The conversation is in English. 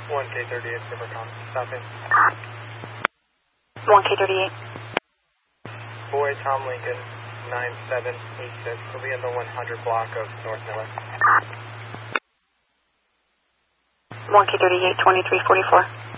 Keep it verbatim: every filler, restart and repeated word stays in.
one K thirty-eight, Rivercom, stop in. one K thirty-eight. Boy, Tom Lincoln, nine seven eight six. We'll be in the one hundred block of North Miller. one K thirty-eight, twenty-three forty-four.